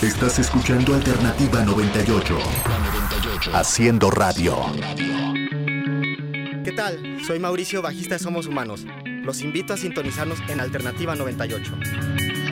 Estás escuchando Alternativa 98. Haciendo radio. ¿Qué tal? Soy Mauricio, bajista de Somos Humanos. Los invito a sintonizarnos en Alternativa 98.